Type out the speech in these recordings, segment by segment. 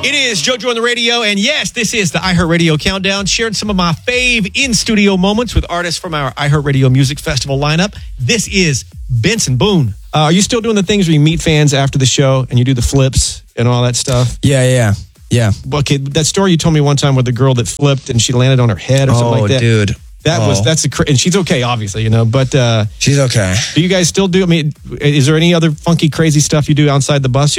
It is JoJo on the radio, and yes, this is the iHeartRadio Countdown, sharing some of my fave in-studio moments with artists from our iHeartRadio Music Festival lineup. This is Benson Boone. Are you still doing the things where you meet fans after the show and you do the flips and all that stuff? Yeah. Okay, that story you told me one time with the girl that flipped and she landed on her head or something like that. Oh, dude. And she's okay, obviously, but she's okay. Do you guys still do? I mean, is there any other funky, crazy stuff you do outside the bus?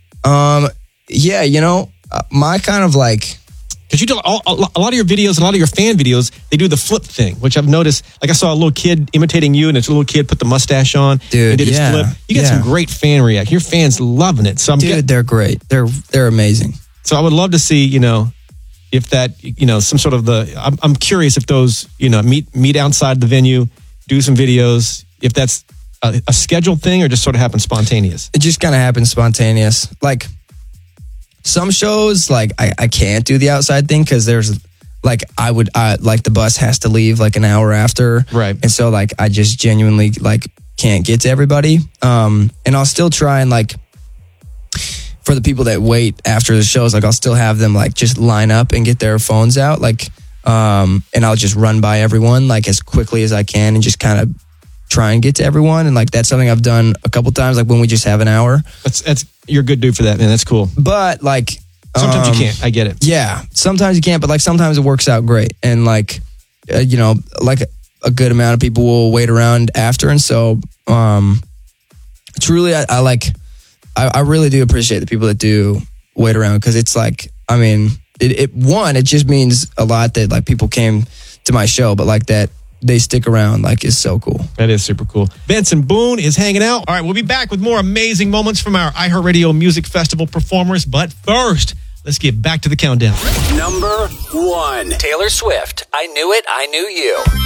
Yeah, my kind of like, because you do a lot of your videos, a lot of your fan videos, they do the flip thing, which I've noticed. Like I saw a little kid imitating you, and it's a little kid put the mustache on, dude, and did his flip. You get some great fan reaction. Your fans loving it. So they're great. They're amazing. So I would love to see, if that, some sort of I'm curious if those, meet outside the venue, do some videos, if that's a scheduled thing or just sort of happens spontaneous. It just kind of happens spontaneous. Like some shows, like I can't do the outside thing because there's like the bus has to leave like an hour after. Right. And so like I just genuinely like can't get to everybody. And I'll still try and like, for the people that wait after the shows, like I'll still have them like just line up and get their phones out, like, and I'll just run by everyone like as quickly as I can and just kind of try and get to everyone. And like that's something I've done a couple times, like when we just have an hour. That's you're a good dude for that, man. That's cool. But like sometimes you can't. I get it. Yeah, sometimes you can't, but like sometimes it works out great, and like like a good amount of people will wait around after, and so truly, I really do appreciate the people that do wait around because it's like, I mean, it just means a lot that like people came to my show, but like that they stick around like is so cool. That is super cool. Benson Boone is hanging out. All right, we'll be back with more amazing moments from our iHeartRadio Music Festival performers. But first, let's get back to the countdown. Number 1. Taylor Swift, I Knew It, I Knew You.